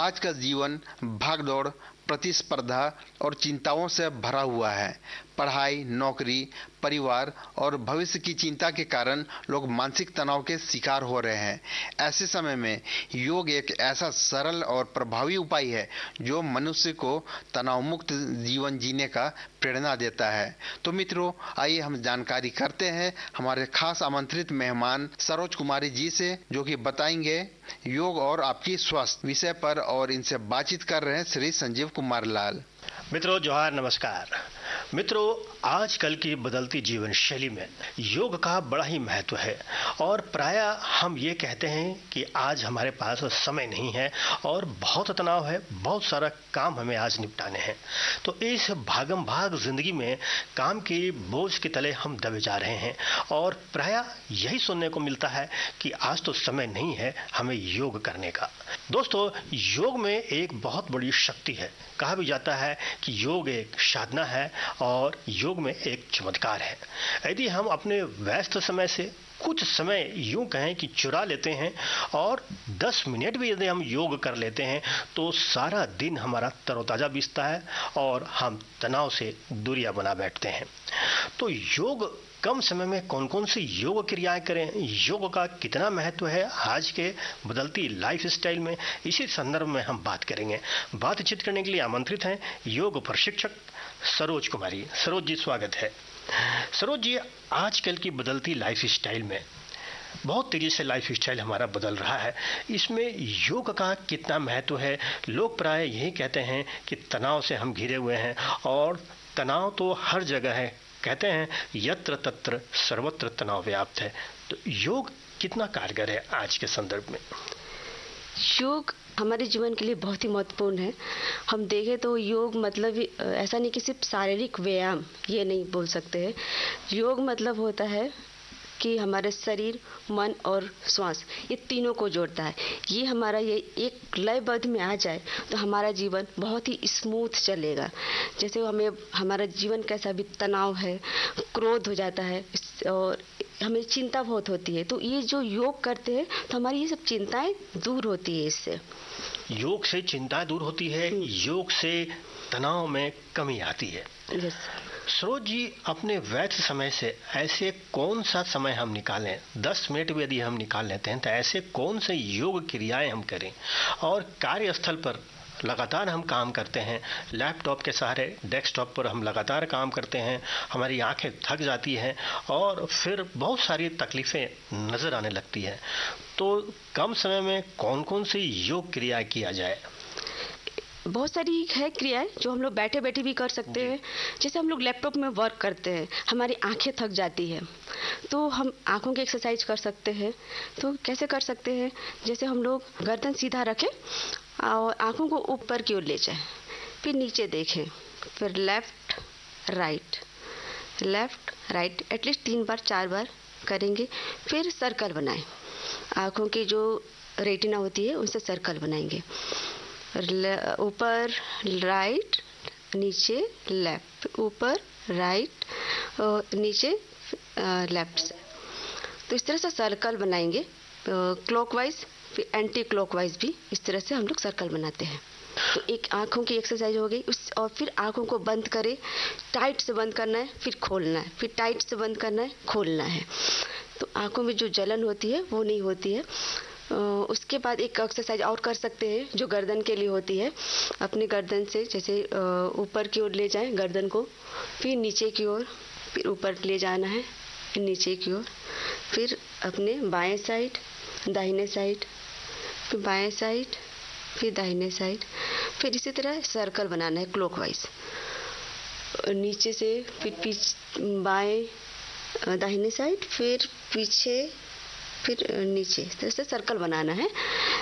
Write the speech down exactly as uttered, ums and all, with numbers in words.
आज का जीवन भागदौड़, प्रतिस्पर्धा और चिंताओं से भरा हुआ है। पढ़ाई, नौकरी, परिवार और भविष्य की चिंता के कारण लोग मानसिक तनाव के शिकार हो रहे हैं। ऐसे समय में योग एक ऐसा सरल और प्रभावी उपाय है जो मनुष्य को तनाव मुक्त जीवन जीने का प्रेरणा देता है। तो मित्रों, आइए हम जानकारी करते हैं हमारे खास आमंत्रित मेहमान सरोज कुमारी जी से, जो कि बताएंगे योग और आपकी स्वास्थ्य विषय पर, और इनसे बातचीत कर रहे हैं श्री संजीव कुमार लाल। मित्रों, जोहार, नमस्कार। मित्रों, आजकल की बदलती जीवन शैली में योग का बड़ा ही महत्व है और प्रायः हम ये कहते हैं कि आज हमारे पास समय नहीं है और बहुत तनाव है, बहुत सारा काम हमें आज निपटाने हैं। तो इस भागम भाग जिंदगी में काम के बोझ के तले हम दबे जा रहे हैं और प्रायः यही सुनने को मिलता है कि आज तो समय नहीं है हमें योग करने का। दोस्तों, योग में एक बहुत बड़ी शक्ति है। कहा भी जाता है कि योग एक साधना है और योग में एक चमत्कार है। यदि हम अपने व्यस्त समय से कुछ समय यूं कहें कि चुरा लेते हैं और दस मिनट भी यदि हम योग कर लेते हैं तो सारा दिन हमारा तरोताजा बीतता है और हम तनाव से दूरियां बना बैठते हैं। तो योग कम समय में कौन कौन सी योग क्रियाएं करें, योग का कितना महत्व है आज के बदलती लाइफ स्टाइल में, इसी संदर्भ में हम बात करेंगे। बातचीत करने के लिए आमंत्रित हैं योग प्रशिक्षक सरोज कुमारी। सरोज जी, स्वागत है। सरोज जी, आजकल की बदलती लाइफ स्टाइल में बहुत तेजी से लाइफ स्टाइल हमारा बदल रहा है, इसमें योग का कितना महत्व है? लोग प्राय यही कहते हैं कि तनाव से हम घिरे हुए हैं और तनाव तो हर जगह है। कहते हैं यत्र तत्र सर्वत्र तनाव व्याप्त है। तो योग कितना कारगर है आज के संदर्भ में? योग हमारे जीवन के लिए बहुत ही महत्वपूर्ण है। हम देखें तो योग मतलब ऐसा नहीं कि सिर्फ शारीरिक व्यायाम, ये नहीं बोल सकते हैं। योग मतलब होता है कि हमारे शरीर, मन और श्वास, ये तीनों को जोड़ता है। ये हमारा ये एक लयबद्ध में आ जाए तो हमारा जीवन बहुत ही स्मूथ चलेगा। जैसे हमें हमारा जीवन कैसा भी तनाव है, क्रोध हो जाता है और हमें चिंता बहुत होती है, तो ये जो योग करते हैं तो हमारी ये सब चिंताएं दूर होती है। इससे योग से चिंताएं दूर होती है, योग से तनाव में कमी आती है। यस सरोज जी, अपने व्यस्त समय से ऐसे कौन सा समय हम निकालें, दस मिनट भी यदि हम निकाल लेते हैं तो ऐसे कौन से योग क्रियाएं हम करें? और कार्यस्थल पर लगातार हम काम करते हैं, लैपटॉप के सहारे डेस्कटॉप पर हम लगातार काम करते हैं, हमारी आंखें थक जाती हैं और फिर बहुत सारी तकलीफें नजर आने लगती हैं। तो कम समय में कौन कौन सी योग क्रियाएं किया जाए? बहुत सारी है क्रियाएं जो हम लोग बैठे बैठे भी कर सकते हैं। जैसे हम लोग लैपटॉप में वर्क करते हैं, हमारी आंखें थक जाती है तो हम आंखों की एक्सरसाइज कर सकते हैं। तो कैसे कर सकते हैं? जैसे हम लोग गर्दन सीधा रखें और आंखों को ऊपर की ओर ले जाएं, फिर नीचे देखें, फिर left right left right at least तीन बार चार बार करेंगे। फिर सर्कल बनाएं, आंखों की जो रेटिना होती है उनसे सर्कल बनाएंगे। ऊपर राइट, नीचे लेफ्ट, ऊपर राइट और नीचे लेफ्ट से। तो इस तरह से सर्कल बनाएंगे क्लॉकवाइज, फिर एंटी क्लॉकवाइज भी इस तरह से हम लोग सर्कल बनाते हैं। तो एक आंखों की एक्सरसाइज हो गई उस, और फिर आंखों को बंद करें, टाइट से बंद करना है, फिर खोलना है, फिर टाइट से बंद करना है, खोलना है। तो आंखों में जो जलन होती है वो नहीं होती है। उसके बाद एक एक्सरसाइज और कर सकते हैं जो गर्दन के लिए होती है। अपनी गर्दन से जैसे ऊपर की ओर ले जाएं गर्दन को, फिर नीचे की ओर, फिर ऊपर ले जाना है, फिर नीचे की ओर, फिर अपने बाएं साइड, दाहिने साइड, फिर बाएं साइड, फिर दाहिने साइड, फिर इसी तरह सर्कल बनाना है क्लॉकवाइज। नीचे से फिर पीछे बाएं दाहिने साइड, फिर पीछे, फिर नीचे, इस तरह से सर्कल बनाना है।